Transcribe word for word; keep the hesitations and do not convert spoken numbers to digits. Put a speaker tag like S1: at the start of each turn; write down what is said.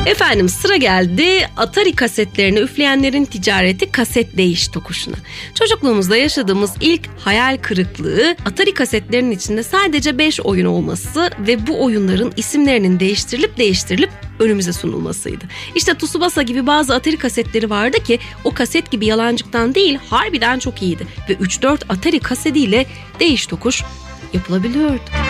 S1: Efendim sıra geldi Atari kasetlerini üfleyenlerin ticareti kaset değiş tokuşuna. Çocukluğumuzda yaşadığımız ilk hayal kırıklığı Atari kasetlerinin içinde sadece beş oyun olması ve bu oyunların isimlerinin değiştirilip değiştirilip önümüze sunulmasıydı. İşte Tsubasa gibi bazı Atari kasetleri vardı ki o kaset gibi yalancıktan değil harbiden çok iyiydi ve üç dört Atari kasetiyle değiş tokuş yapılabiliyordu.